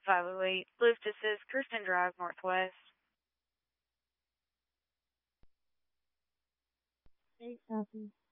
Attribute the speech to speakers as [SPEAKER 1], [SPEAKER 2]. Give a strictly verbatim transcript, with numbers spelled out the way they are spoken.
[SPEAKER 1] five oh eight. Lift assist, Kirsten Drive, Northwest.
[SPEAKER 2] Eight copy.